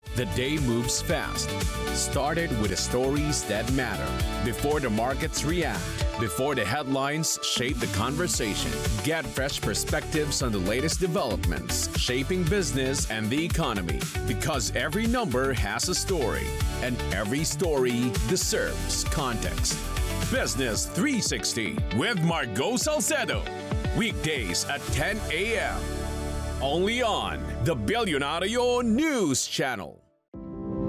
The day moves fast. Started with the stories that matter. Before the markets react, before the headlines shape the conversation. Get fresh perspectives on the latest developments shaping business and the economy. Because every number has a story, and every story deserves context. Business 360 with Margo Salcedo. Weekdays at 10 a.m. Only on the Billionario News Channel.